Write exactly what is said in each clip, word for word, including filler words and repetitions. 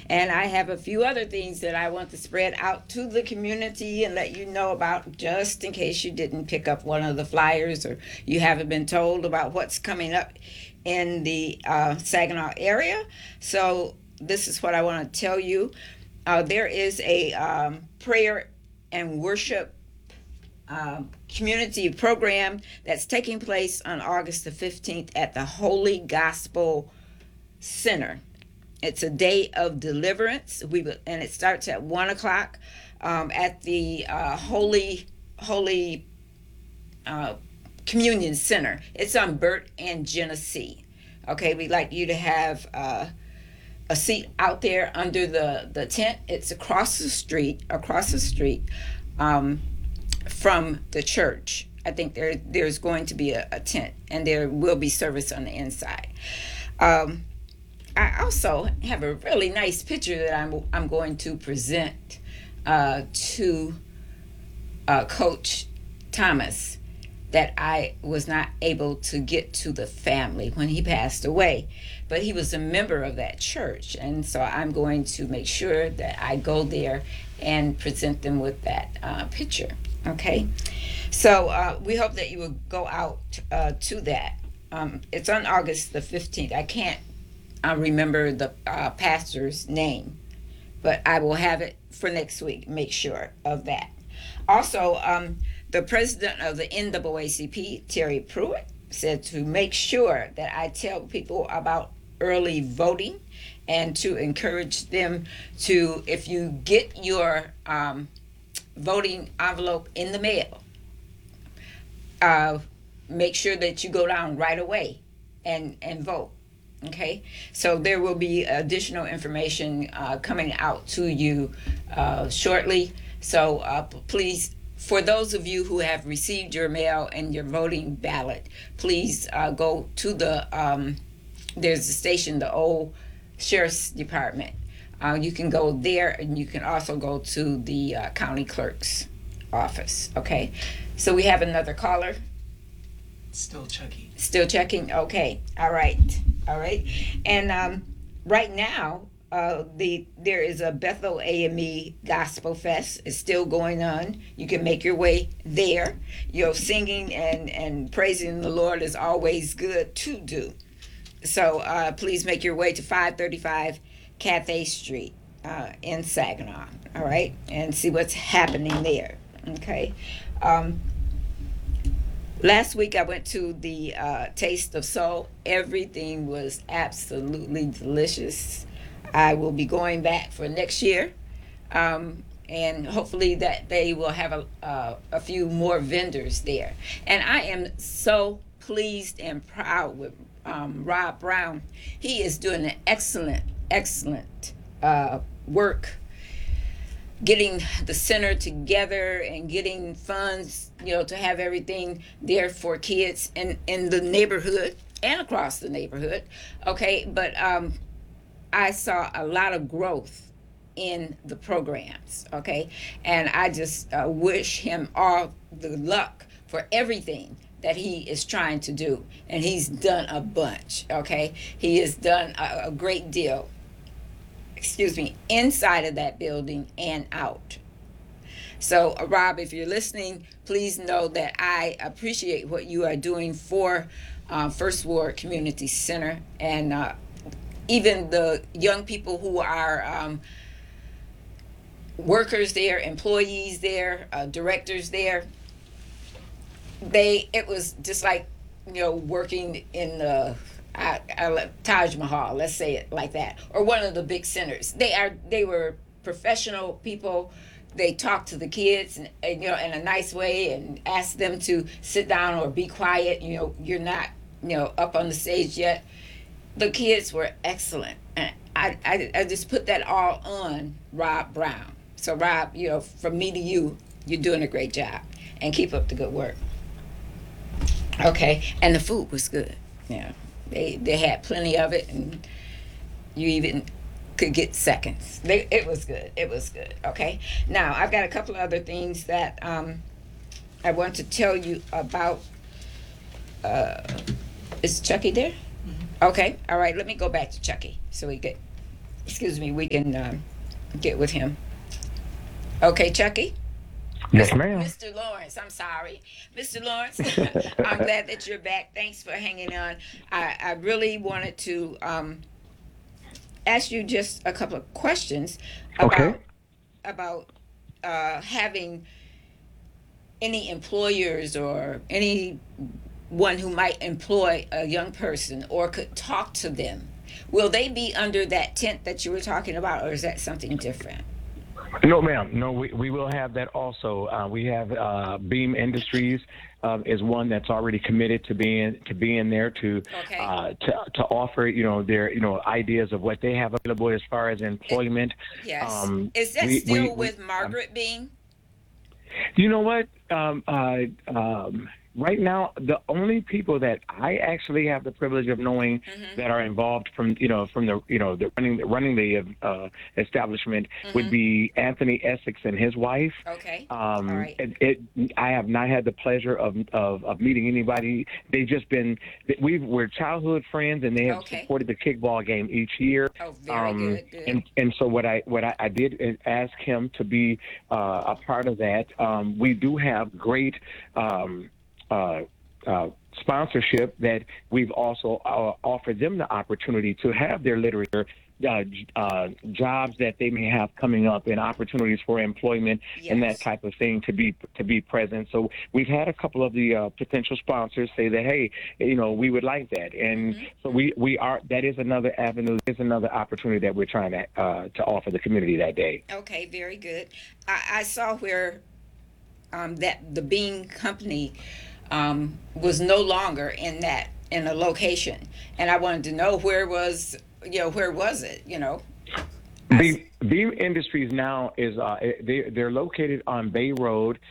And I have a few other things that I want to spread out to the community and let you know about, just in case you didn't pick up one of the flyers or you haven't been told about what's coming up in the uh, Saginaw area. So this is what I want to tell you. Uh, there is a um, prayer and worship um, community program that's taking place on August the fifteenth at the Holy Gospel Center. It's a day of deliverance. We and it starts at one o'clock um, at the uh, Holy Holy uh, Communion Center. It's on Burt and Genesee. Okay, we'd like you to have uh, a seat out there under the, the tent. It's across the street, across the street um, from the church. I think there there's going to be a, a tent, and there will be service on the inside. Um, I also have a really nice picture that I'm I'm going to present uh, to uh, Coach Thomas, that I was not able to get to the family when he passed away, but he was a member of that church, and so I'm going to make sure that I go there and present them with that uh, picture. Okay, so uh, we hope that you will go out uh, to that. Um, it's on August the fifteenth. I can't uh, remember the uh, pastor's name, but I will have it for next week. Make sure of that. Also, um, the president of the N double A C P, Terry Pruitt, said to make sure that I tell people about early voting and to encourage them to, if you get your um, voting envelope in the mail, uh, make sure that you go down right away and, and vote. Okay, so there will be additional information uh, coming out to you uh, shortly. So uh, please, for those of you who have received your mail and your voting ballot, please uh, go to the, um, there's a station, the old Sheriff's Department. Uh, you can go there, and you can also go to the uh, county clerk's office. Okay, so we have another caller. Still checking. Still checking? Okay, all right, all right. And um, right now, Uh, the there is a Bethel A M E Gospel Fest. It's still going on. You can make your way there. You know, singing and, and praising the Lord is always good to do. So uh, please make your way to five thirty-five Cathay Street uh, in Saginaw, all right? And see what's happening there, okay? Um, last week I went to the uh, Taste of Soul. Everything was absolutely delicious. I will be going back for next year, um, and hopefully that they will have a, uh, a few more vendors there. And I am so pleased and proud with um, Rob Brown. He is doing an excellent, excellent uh, work getting the center together and getting funds, you know, to have everything there for kids in, in the neighborhood and across the neighborhood. Okay, but um, I saw a lot of growth in the programs, okay? And I just uh, wish him all the luck for everything that he is trying to do. And he's done a bunch, okay? He has done a, a great deal, excuse me, inside of that building and out. So, uh, Rob, if you're listening, please know that I appreciate what you are doing for uh, First Ward Community Center, and uh, even the young people who are um, workers there, employees there, uh, directors there. They, it was just like, you know, working in the uh, uh, Taj Mahal, let's say it like that, or one of the big centers. They are, they were professional people. They talked to the kids, and, and you know, in a nice way, and asked them to sit down or be quiet. You know, you're not, you know, up on the stage yet. The kids were excellent, and I, I, I just put that all on Rob Brown. So, Rob, you know, from me to you, you're doing a great job, and keep up the good work. Okay, and the food was good. Yeah, they they had plenty of it, and you even could get seconds. They, it was good. It was good. Okay, now I've got a couple of other things that um, I want to tell you about. Uh, is Chucky there? Okay, all right, let me go back to Chucky so we get excuse me, we can um, get with him. Okay, Chucky? Yes, ma'am. mister Lawrence, I'm sorry. mister Lawrence, I'm glad that you're back. Thanks for hanging on. I, I really wanted to um, ask you just a couple of questions Okay. about about uh, having any employers or anyone who might employ a young person or could talk to them. Will they be under that tent that you were talking about, or is that something different? No, ma'am. No, we, we will have that also. Uh, we have uh, Beam Industries uh, is one that's already committed to being to being there to Okay. uh, to to offer you know their you know ideas of what they have available as far as employment. Yes. Um, Is that we, still we, we, with um, Margaret Being? You know what? Um, uh, um, right now, the only people that I actually have the privilege of knowing Mm-hmm. that are involved from you know from the you know the running running the uh, establishment would Mm-hmm. be Anthony Essex and his wife. Okay. All Um, right. it, it, I have not had the pleasure of, of, of meeting anybody. They've just been, we we're childhood friends, and they have Okay. supported the kickball game each year. Oh, very Um, good. Good. and and so what I what I, I did is ask him to be uh, a part of that. Um, we do have great um, uh, uh, sponsorship that we've also uh, offered them the opportunity to have their literature. Uh, j- uh, jobs that they may have coming up and opportunities for employment and that Yes. type of thing to be to be present. So we've had a couple of the uh, potential sponsors say that, hey, you know, we would like that, and Mm-hmm. so we we are. That is another avenue. Is another opportunity that we're trying to uh, to offer the community that day. Okay, very good. I, I saw where um, that the Bean Company um, was no longer in that in a location, and I wanted to know where was you know where was it? You know. I s- Beam, Beam Industries now is uh, they they're located on Bay Road.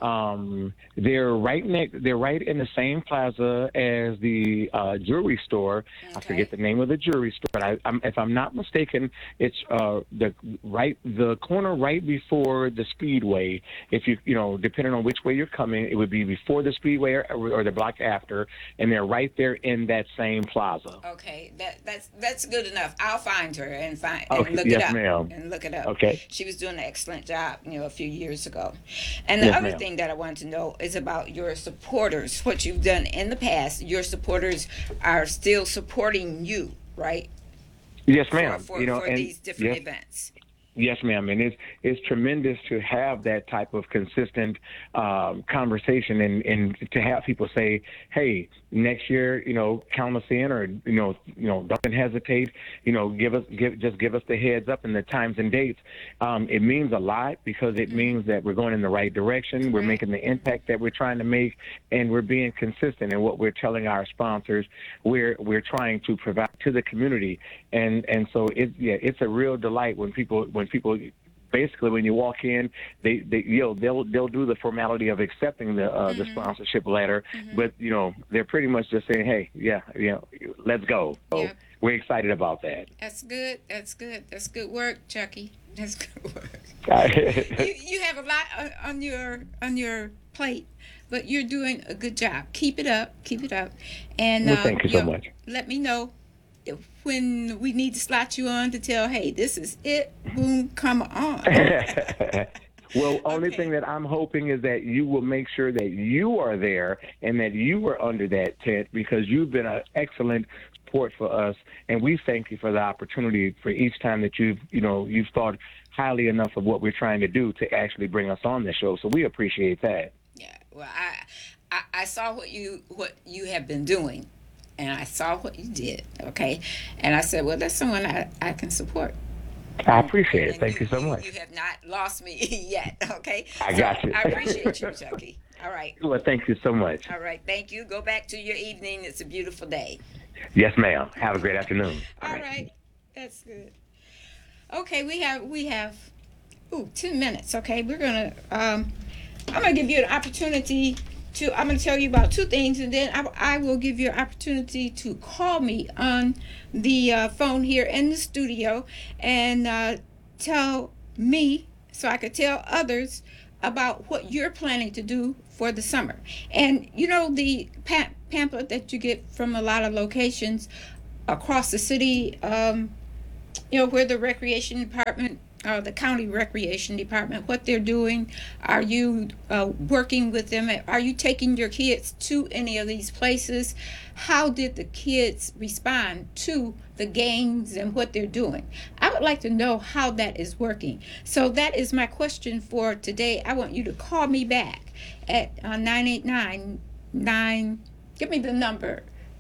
Um, they're right next. They're right in the same plaza as the uh, jewelry store. I Okay. forget the name of the jewelry store, but I, I'm, if I'm not mistaken, it's uh, the right the corner right before the Speedway. If you you know depending on which way you're coming, it would be before the Speedway or, or the block after, and they're right there in that same plaza. Okay, that that's that's good enough. I'll find her and find and Okay. look it Yes, up ma'am. and look it up. Okay. She was doing an excellent job, you know, a few years ago. And the Yes, other ma'am. thing that I wanted to know is about your supporters. What you've done in the past. Your supporters are still supporting you, right? Yes, For ma'am. for, You know, for and these different yes, events. yes, ma'am. And it's it's tremendous to have that type of consistent um, conversation and, and to have people say, hey, next year, you know, count us in, or you know, you know, don't hesitate. You know, give us give just give us the heads up and the times and dates. Um, it means a lot because it means that we're going in the right direction. We're Right. making the impact that we're trying to make, and we're being consistent in what we're telling our sponsors. We're we're trying to provide to the community, and and so it yeah, it's a real delight when people when people basically when you walk in, they, they you know they'll they'll do the formality of accepting the uh, the sponsorship letter, but you know they're pretty much just saying, hey, yeah, you know, let's go. So Yep. we're excited about that. That's good. That's good. That's good work, Chucky. That's good work. well, you you have a lot on, on your on your plate, but you're doing a good job. Keep it up. Keep it up. And uh, thank you so know, much. let me know if, when we need to slot you on to tell, hey, this is it. Boom, come on. Well, only Okay. thing that I'm hoping is that you will make sure that you are there and that you are under that tent because you've been an excellent support for us, and we thank you for the opportunity for each time that you've you know you've thought highly enough of what we're trying to do to actually bring us on the show. So we appreciate that. Yeah. Well, I, I I saw what you what you have been doing, and I saw what you did. Okay, and I said, well, that's someone I, I can support. I appreciate it. And Thank you so much. You have not lost me yet. Okay. I So got you. I appreciate you, Chucky. All right. Well, thank you so much. All right. Thank you. Go back to your evening. It's a beautiful day. Yes, ma'am. Have a great afternoon. All right. That's good. Okay, we have we have ooh, ten minutes. Okay. We're gonna um I'm gonna give you an opportunity to I'm gonna tell you about two things, and then I, I will give you an opportunity to call me on the uh, phone here in the studio and uh, tell me so I could tell others about what you're planning to do for the summer. And you know the pa- pamphlet that you get from a lot of locations across the city. Um, you know, where the recreation department, uh, the county recreation department, what they're doing. Are you uh, working with them? Are you taking your kids to any of these places? How did the kids respond to the games and what they're doing? I would like to know how that is working. So that is my question for today. I want you to call me back at uh, nine eight nine nine. Give me the number.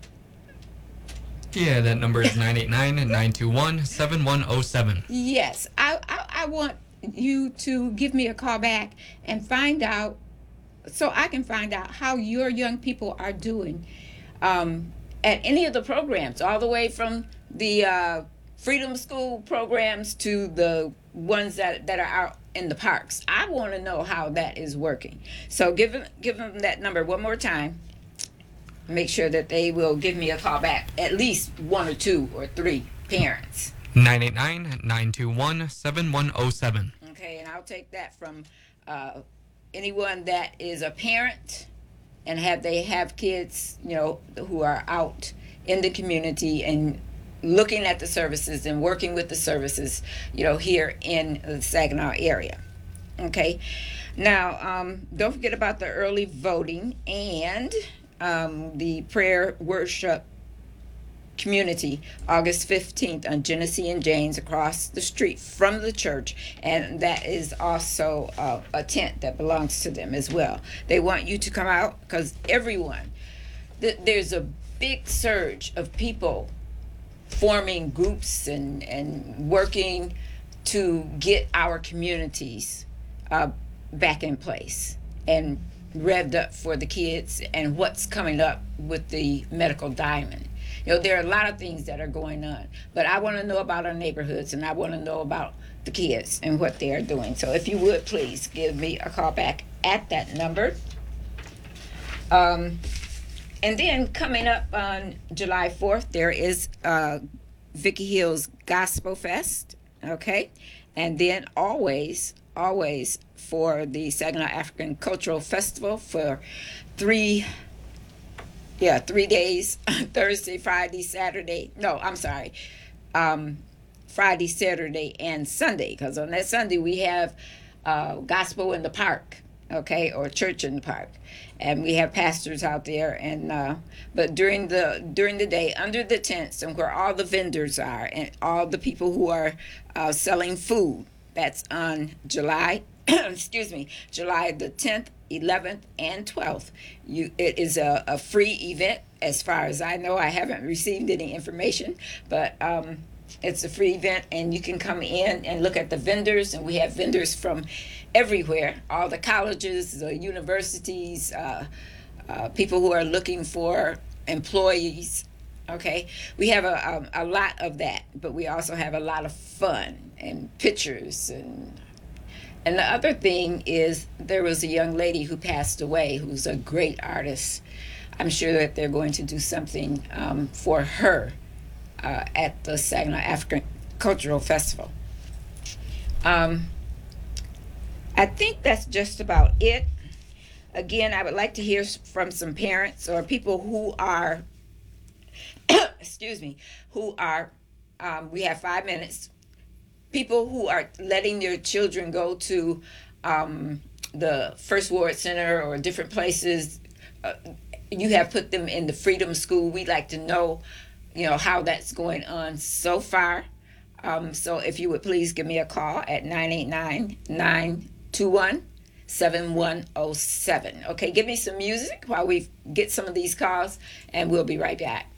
Yeah, that number is nine eight nine, nine two one, seven one zero seven. Yes, I, I I want you to give me a call back and find out, so I can find out how your young people are doing um, at any of the programs, all the way from the uh, Freedom School programs to the ones that, that are out in the parks. I want to know how that is working. So give them, give them that number one more time. Make sure that they will give me a call back, at least one or two or three parents. nine eight nine, nine two one, seven one zero seven. Okay, and I'll take that from uh, anyone that is a parent and have they have kids, you know, who are out in the community and looking at the services and working with the services, you know, here in the Saginaw area. Okay, now um, don't forget about the early voting and um, the prayer worship community August fifteenth on Genesee and James across the street from the church, and that is also uh, a tent that belongs to them as well. They want you to come out because everyone th- there's a big surge of people forming groups and and working to get our communities uh, back in place and revved up for the kids and what's coming up with the medical diamond. You know, there are a lot of things that are going on, but I want to know about our neighborhoods and I want to know about the kids and what they are doing. So if you would please give me a call back at that number. Um, and then coming up on July fourth, there is uh, Vicky Hill's Gospel Fest, okay? And then always, always for the Saginaw African Cultural Festival for three Yeah, three days, Thursday, Friday, Saturday. No, I'm sorry. Um, Friday, Saturday, and Sunday. Because on that Sunday, we have uh, gospel in the park, okay, or church in the park. And we have pastors out there. And uh, but during the during the day, under the tents and where all the vendors are and all the people who are uh, selling food, that's on July, excuse me, July the tenth, eleventh, and twelfth. You, it is a, a free event as far as I know. I haven't received any information, but um, it's a free event and you can come in and look at the vendors, and we have vendors from everywhere, all the colleges, the universities, uh, uh, people who are looking for employees. Okay, we have a, a, a lot of that, but we also have a lot of fun and pictures and And the other thing is there was a young lady who passed away who's a great artist. I'm sure that they're going to do something um, for her uh, at the Saginaw African Cultural Festival. Um, I think that's just about it. Again, I would like to hear from some parents or people who are, excuse me, who are, um, we have five minutes, people who are letting their children go to um, the First Ward Center or different places. Uh, you have put them in the Freedom School. We'd like to know, you know, how that's going on so far. Um, so if you would please give me a call at nine eight nine, nine two one, seven one zero seven. Okay, give me some music while we get some of these calls, and we'll be right back.